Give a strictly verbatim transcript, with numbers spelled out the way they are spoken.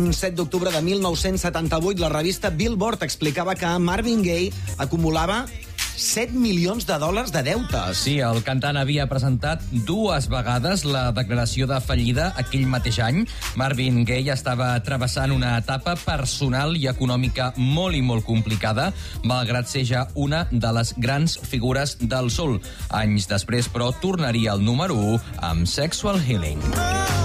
set d'octubre de mil nou-cents setanta-vuit, la revista Billboard explicava que Marvin Gaye acumulava set milions de dòlars de deutes. Sí, el cantant havia presentat dues vegades la declaració de fallida aquell mateix any. Marvin Gaye estava travessant una etapa personal i econòmica molt i molt complicada, malgrat ser ja una de les grans figures del soul. Anys després, però, tornaria al número u amb Sexual Healing.